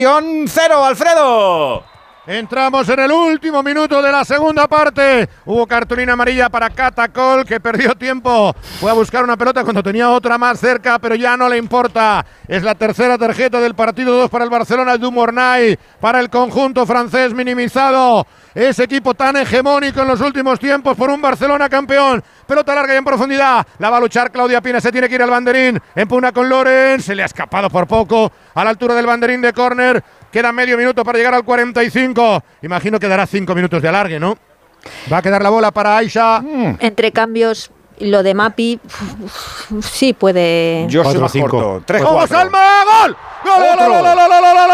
0, Alfredo. Entramos en el último minuto de la segunda parte. Hubo cartulina amarilla para Catacol, que perdió tiempo. Fue a buscar una pelota cuando tenía otra más cerca, pero ya no le importa. Es la tercera tarjeta del partido, 2 para el Barcelona, Du Mornay para el conjunto francés minimizado. Ese equipo tan hegemónico en los últimos tiempos por un Barcelona campeón. Pelota larga y en profundidad. La va a luchar Claudia Pina, se tiene que ir al banderín. Empuna con Loren, se le ha escapado por poco a la altura del banderín de córner. Queda medio minuto para llegar al 45. Imagino que dará 5 minutos de alargue, ¿no? Va a quedar la bola para Aisha. Entre cambios, lo de Mapi, sí puede. Yo soy más corto. 3-4. ¡Vamos, Alma! ¡Gol! ¡Gol! ¡Gol! ¡Gol! ¡Gol! ¡Gol!